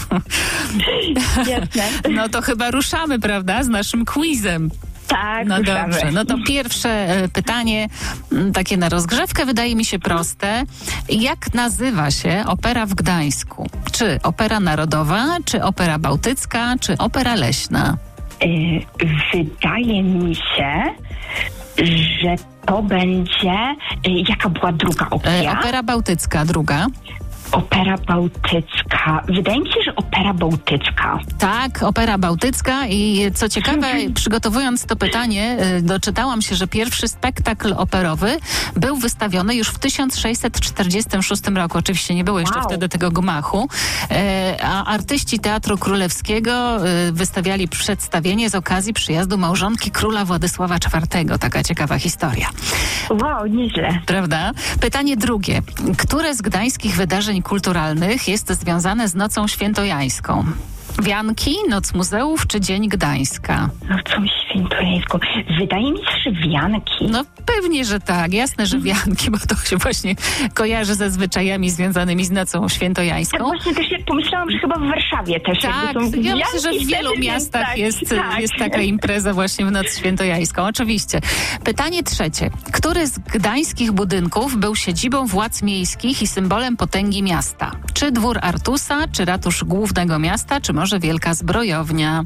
Jasne. To chyba ruszamy, prawda, z naszym quizem. Tak, dobrze. To pierwsze pytanie, takie na rozgrzewkę, wydaje mi się proste. Jak nazywa się opera w Gdańsku? Czy opera narodowa, czy opera bałtycka, czy opera leśna? Wydaje mi się, że to będzie... Jaka była druga opcja? Opera bałtycka, druga. Opera bałtycka. Wydaje mi się, że opera bałtycka. Tak, opera bałtycka i co ciekawe, przygotowując to pytanie, doczytałam się, że pierwszy spektakl operowy był wystawiony już w 1646 roku. Oczywiście nie było jeszcze wtedy tego gmachu, a artyści Teatru Królewskiego wystawiali przedstawienie z okazji przyjazdu małżonki króla Władysława IV. Taka ciekawa historia. Wow, nieźle. Prawda? Pytanie drugie. Które z gdańskich wydarzeń kulturalnych jest związane z Nocą Świętojańską? Wianki, Noc Muzeów czy Dzień Gdańska? Nocą Świętojańską. Wydaje mi się, że wianki. Pewnie, że tak. Jasne, że wianki, bo to się właśnie kojarzy ze zwyczajami związanymi z Nocą Świętojańską. Tak, właśnie też pomyślałam, że chyba w Warszawie też. Tak, ja myślę, że w wielu miastach jest taka impreza właśnie w Noc Świętojańską. Oczywiście. Pytanie trzecie. Który z gdańskich budynków był siedzibą władz miejskich i symbolem potęgi miasta? Czy Dwór Artusa, czy Ratusz Głównego Miasta, czy może Wielka Zbrojownia?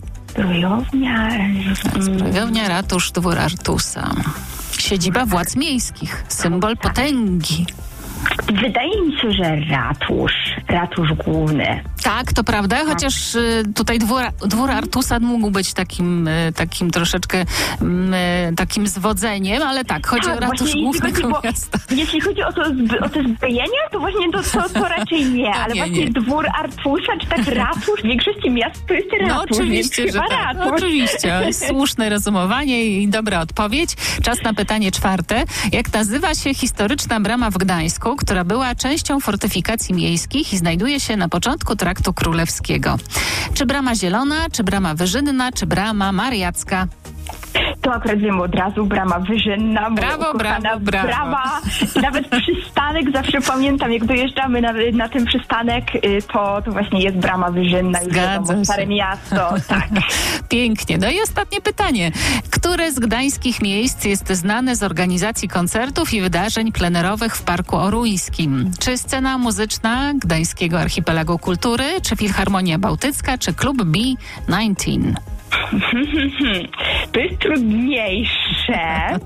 Zbrojownia, ratusz, Dwór Artusa. Siedziba władz miejskich, symbol potęgi. Wydaje mi się, że ratusz główny. Tak, to prawda, chociaż tutaj dwór Artusa mógł być takim troszeczkę takim zwodzeniem, ale tak, chodzi o ratusz głównego miasta. Jeśli chodzi o te zbrojenia, to właśnie to raczej nie, ale właśnie dwór Artusa, czy tak ratusz, w większości miast to jest ratusz. Oczywiście, że tak. Oczywiście, słuszne rozumowanie i dobra odpowiedź. Czas na pytanie czwarte. Jak nazywa się historyczna brama w Gdańsku, która była częścią fortyfikacji miejskich i znajduje się na początku Traktu Królewskiego? Czy Brama Zielona, czy Brama Wyżynna, czy Brama Mariacka? To akurat wiemy od razu, brama Wyżynna. Brawo. Nawet przystanek, zawsze pamiętam, jak dojeżdżamy na ten przystanek, to właśnie jest brama Wyżynna. Zgadza Stare się. miasto, tak. Pięknie. No i ostatnie pytanie. Które z gdańskich miejsc jest znane z organizacji koncertów i wydarzeń plenerowych w Parku Oruńskim? Czy scena muzyczna Gdańskiego Archipelagu Kultury, czy Filharmonia Bałtycka, czy klub B19? To jest trudniejsze.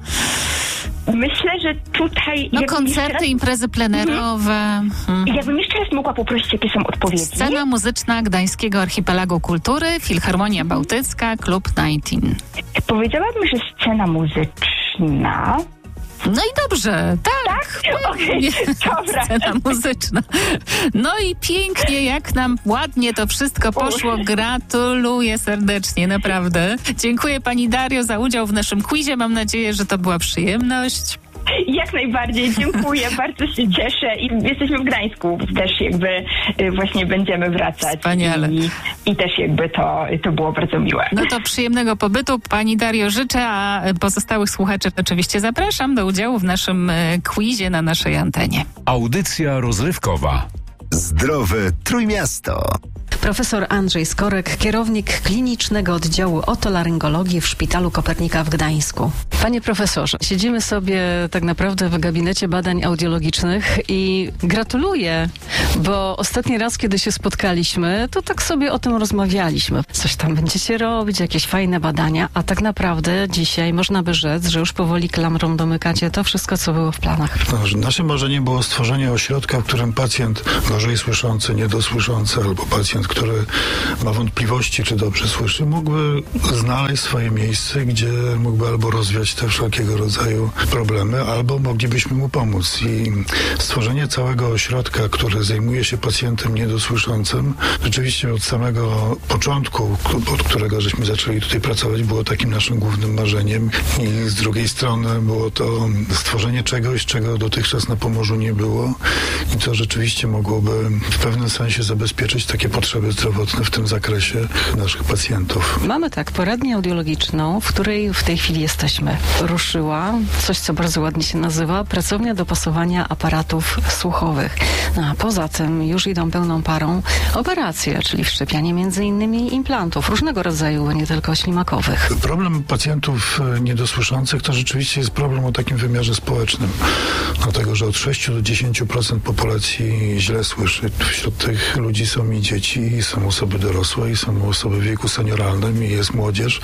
Myślę, że tutaj... koncerty, imprezy plenerowe. Jakbym jeszcze raz mogła poprosić, jakie są odpowiedzi? Scena muzyczna Gdańskiego Archipelagu Kultury, Filharmonia Bałtycka, klub 19. Powiedziałabym, że scena muzyczna... No i dobrze, tak. Okej, dobra. Scena muzyczna. No i pięknie, jak nam ładnie to wszystko poszło. Gratuluję serdecznie, naprawdę. Dziękuję pani Dario za udział w naszym quizie. Mam nadzieję, że to była przyjemność. Jak najbardziej, dziękuję, bardzo się cieszę i jesteśmy w Gdańsku, też jakby właśnie będziemy wracać. Wspaniale. I też jakby to było bardzo miłe. No to przyjemnego pobytu pani Dario życzę, a pozostałych słuchaczy oczywiście zapraszam do udziału w naszym quizie na naszej antenie. Audycja rozrywkowa. Zdrowe Trójmiasto. Profesor Andrzej Skorek, kierownik klinicznego oddziału otolaryngologii w Szpitalu Kopernika w Gdańsku. Panie profesorze, siedzimy sobie tak naprawdę w gabinecie badań audiologicznych i gratuluję, bo ostatni raz, kiedy się spotkaliśmy, to tak sobie o tym rozmawialiśmy. Coś tam będziecie robić, jakieś fajne badania, a tak naprawdę dzisiaj można by rzec, że już powoli klamrą domykacie to wszystko, co było w planach. Naszym marzeniem było stworzenie ośrodka, w którym pacjent gorzej słyszący, niedosłyszący albo pacjent, który ma wątpliwości, czy dobrze słyszy, mógłby znaleźć swoje miejsce, gdzie mógłby albo rozwiać te wszelkiego rodzaju problemy, albo moglibyśmy mu pomóc. I stworzenie całego ośrodka, który zajmuje się pacjentem niedosłyszącym, rzeczywiście od samego początku, od którego żeśmy zaczęli tutaj pracować, było takim naszym głównym marzeniem. I z drugiej strony było to stworzenie czegoś, czego dotychczas na Pomorzu nie było i co rzeczywiście mogłoby w pewnym sensie zabezpieczyć takie potrzeby zdrowotne w tym zakresie naszych pacjentów. Mamy poradnię audiologiczną, w której w tej chwili jesteśmy. Ruszyła coś, co bardzo ładnie się nazywa pracownia dopasowania aparatów słuchowych. No, a poza tym już idą pełną parą operacje, czyli wszczepianie między innymi implantów różnego rodzaju, nie tylko ślimakowych. Problem pacjentów niedosłyszących to rzeczywiście jest problem o takim wymiarze społecznym. Dlatego, że od 6 do 10% populacji źle słyszy. Wśród tych ludzi są i dzieci, i są osoby dorosłe, i są osoby w wieku senioralnym, i jest młodzież.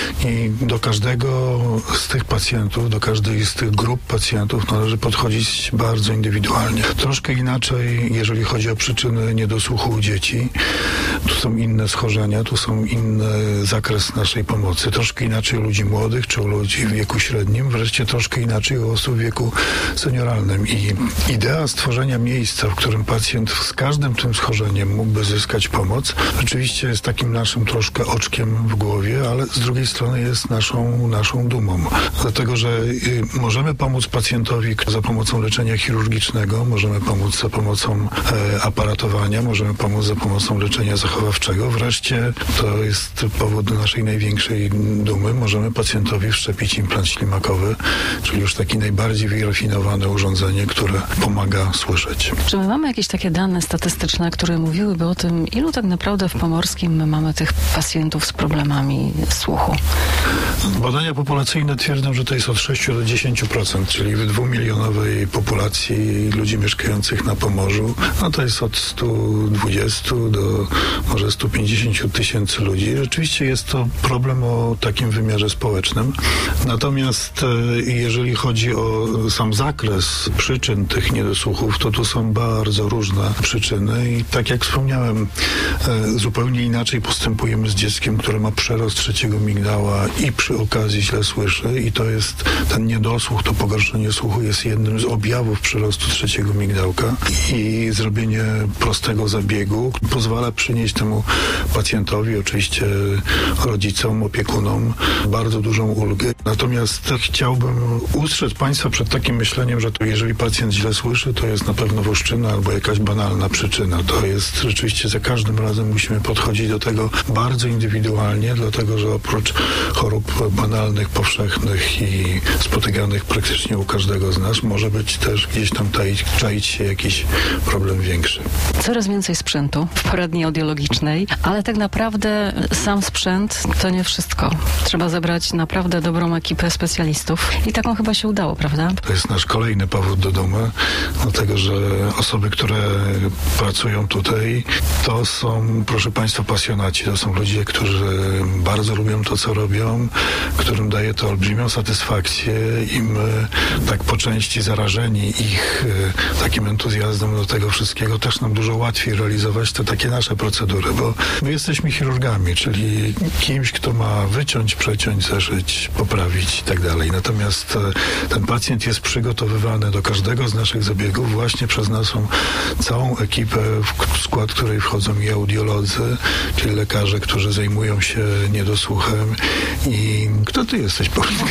I do każdego z tych pacjentów, do każdej z tych grup pacjentów należy podchodzić bardzo indywidualnie. Troszkę inaczej, jeżeli chodzi o przyczyny niedosłuchu u dzieci. Tu są inne schorzenia, tu są inny zakres naszej pomocy. Troszkę inaczej u ludzi młodych, czy u ludzi w wieku średnim, wreszcie troszkę inaczej u osób w wieku senioralnym. I idea stworzenia miejsca, w którym pacjent z każdym tym schorzeniem mógłby zyskać pomoc, rzeczywiście jest takim naszym troszkę oczkiem w głowie, ale z drugiej strony jest naszą dumą. Dlatego, że możemy pomóc pacjentowi za pomocą leczenia chirurgicznego, możemy pomóc za pomocą aparatowania, możemy pomóc za pomocą leczenia zachowawczego. Wreszcie, to jest powód do naszej największej dumy, możemy pacjentowi wszczepić implant ślimakowy, czyli już taki najbardziej wyrafinowane urządzenie, które pomaga słyszeć. Czy my mamy jakieś takie dane statystyczne, które mówiłyby o tym, ilu tak naprawdę w Pomorskim my mamy tych pacjentów z problemami słuchu? Badania populacyjne twierdzą, że to jest od 6 do 10%, czyli w 2-milionowej populacji ludzi mieszkających na Pomorzu, no to jest od 120 do może 150 tysięcy ludzi. Rzeczywiście jest to problem o takim wymiarze społecznym. Natomiast jeżeli chodzi o sam zakres przyczyn tych niedosłuchów, to tu są bardzo różne przyczyny i tak jak wspomniałem, zupełnie inaczej postępujemy z dzieckiem, które ma przerost trzeciego migdała i przy okazji źle słyszy i to jest ten niedosłuch, to pogorszenie słuchu jest jednym z objawów przyrostu trzeciego migdałka i zrobienie prostego zabiegu pozwala przynieść temu pacjentowi, oczywiście rodzicom, opiekunom bardzo dużą ulgę. Natomiast chciałbym ustrzec Państwa przed takim myśleniem, że to jeżeli pacjent źle słyszy, to jest na pewno włoszczyna albo jakaś banalna przyczyna. To jest rzeczywiście za każdym każdym razem musimy podchodzić do tego bardzo indywidualnie, dlatego że oprócz chorób banalnych, powszechnych i spotykanych praktycznie u każdego z nas, może być też gdzieś tam czaić się jakiś problem większy. Coraz więcej sprzętu w poradni audiologicznej, ale tak naprawdę sam sprzęt to nie wszystko. Trzeba zebrać naprawdę dobrą ekipę specjalistów i taką chyba się udało, prawda? To jest nasz kolejny powód do dumy, dlatego że osoby, które pracują tutaj, to są, proszę Państwa, pasjonaci. To są ludzie, którzy bardzo lubią to, co robią, którym daje to olbrzymią satysfakcję i my, tak po części zarażeni ich takim entuzjazmem do tego wszystkiego, też nam dużo łatwiej realizować te takie nasze procedury, bo my jesteśmy chirurgami, czyli kimś, kto ma wyciąć, przeciąć, zeszyć, poprawić i tak dalej. Natomiast ten pacjent jest przygotowywany do każdego z naszych zabiegów właśnie przez naszą całą ekipę, w skład której wchodzą i audiolodzy, czyli lekarze, którzy zajmują się niedosłuchem. I kto ty jesteś, Paulinka?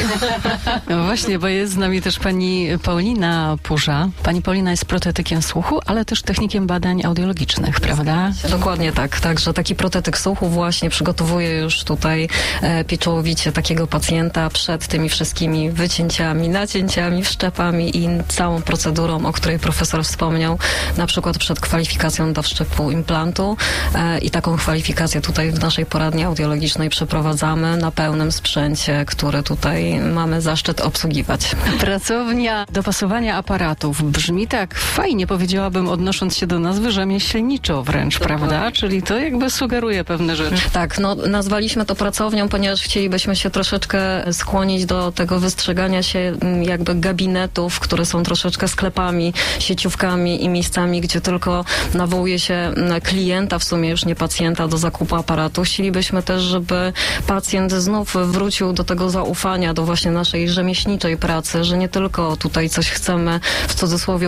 No właśnie, bo jest z nami też pani Paulina Purza. Pani Paulina jest protetykiem słuchu, ale też technikiem badań audiologicznych, prawda? Dokładnie tak. Także taki protetyk słuchu właśnie przygotowuje już tutaj pieczołowicie takiego pacjenta przed tymi wszystkimi wycięciami, nacięciami, wszczepami i całą procedurą, o której profesor wspomniał, na przykład przed kwalifikacją do wszczepu implantu i taką kwalifikację tutaj w naszej poradni audiologicznej przeprowadzamy na pełnym sprzęcie, który tutaj mamy zaszczyt obsługiwać. Pracownia dopasowania aparatów. Brzmi tak fajnie, powiedziałabym, odnosząc się do nazwy, rzemieślniczo wręcz, prawda? Czyli to jakby sugeruje pewne rzeczy. Tak, no nazwaliśmy to pracownią, ponieważ chcielibyśmy się troszeczkę skłonić do tego wystrzegania się jakby gabinetów, które są troszeczkę sklepami, sieciówkami i miejscami, gdzie tylko nawołuje się klienta, w sumie już nie pacjenta, do zakupu aparatu. Chcielibyśmy też, żeby pacjent znów wrócił do tego zaufania, do właśnie naszej rzemieślniczej pracy, że nie tylko tutaj coś chcemy w cudzysłowie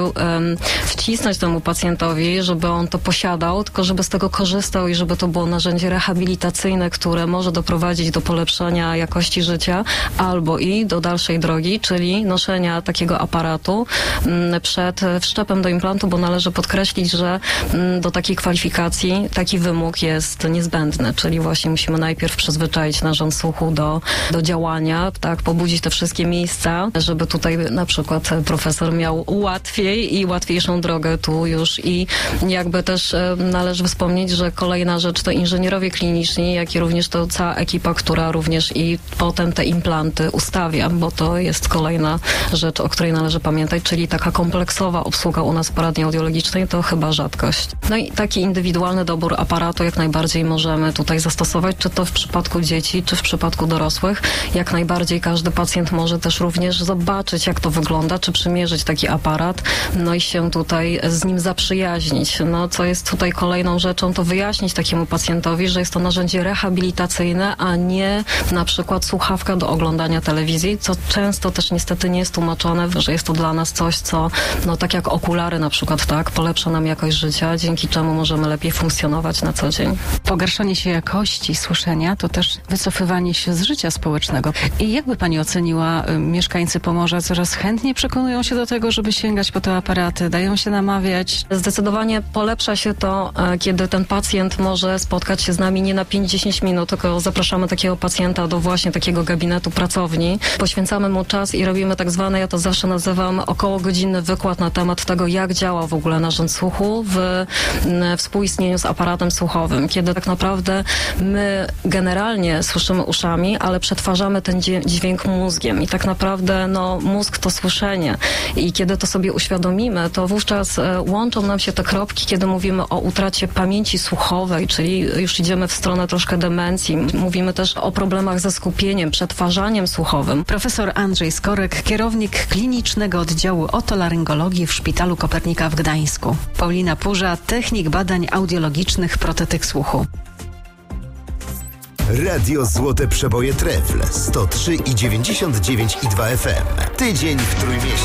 wcisnąć temu pacjentowi, żeby on to posiadał, tylko żeby z tego korzystał i żeby to było narzędzie rehabilitacyjne, które może doprowadzić do polepszenia jakości życia albo i do dalszej drogi, czyli noszenia takiego aparatu przed wszczepem do implantu, bo należy podkreślić, że do takiej kwalifikacji taki wymóg jest niezbędny, czyli właśnie musimy najpierw przyzwyczaić narząd słuchu do działania, tak, pobudzić te wszystkie miejsca, żeby tutaj na przykład profesor miał łatwiej i łatwiejszą drogę tu już i jakby też należy wspomnieć, że kolejna rzecz to inżynierowie kliniczni, jak i również to cała ekipa, która również i potem te implanty ustawia, bo to jest kolejna rzecz, o której należy pamiętać, czyli taka kompleksowa obsługa u nas w poradni audiologicznej to chyba rzadkość. No i taki indywidualny dobór aparatu jak najbardziej możemy tutaj zastosować, czy to w przypadku dzieci, czy w przypadku dorosłych. Jak najbardziej każdy pacjent może też również zobaczyć, jak to wygląda, czy przymierzyć taki aparat, no i się tutaj z nim zaprzyjaźnić. No, co jest tutaj kolejną rzeczą, to wyjaśnić takiemu pacjentowi, że jest to narzędzie rehabilitacyjne, a nie na przykład słuchawka do oglądania telewizji, co często też niestety nie jest tłumaczone, że jest to dla nas coś, co, no tak jak okulary na przykład, tak, polepsza nam jakość życia, dzięki czemu możemy lepiej funkcjonować na co dzień. Pogarszanie się jakości słyszenia to też wycofywanie się z życia społecznego. I jakby pani oceniła, mieszkańcy Pomorza coraz chętniej przekonują się do tego, żeby sięgać po te aparaty, dają się namawiać? Zdecydowanie polepsza się to, kiedy ten pacjent może spotkać się z nami nie na 5-10 minut, tylko zapraszamy takiego pacjenta do właśnie takiego gabinetu pracowni. Poświęcamy mu czas i robimy tak zwany, ja to zawsze nazywam, okołogodzinny wykład na temat tego, jak działa w ogóle narząd słuchu w współistnieniu z aparatem słuchowym, kiedy tak naprawdę my generalnie słyszymy uszami, ale przetwarzamy ten dźwięk mózgiem i tak naprawdę no, mózg to słyszenie i kiedy to sobie uświadomimy, to wówczas łączą nam się te kropki, kiedy mówimy o utracie pamięci słuchowej, czyli już idziemy w stronę troszkę demencji. Mówimy też o problemach ze skupieniem, przetwarzaniem słuchowym. Profesor Andrzej Skorek, kierownik klinicznego oddziału otolaryngologii w Szpitalu Kopernika w Gdańsku. Paulina Purza, technik badań audiologicznych, protetyk słuchu. Radio Złote Przeboje Trefl 103,99 i 2 FM. Tydzień w Trójmieście.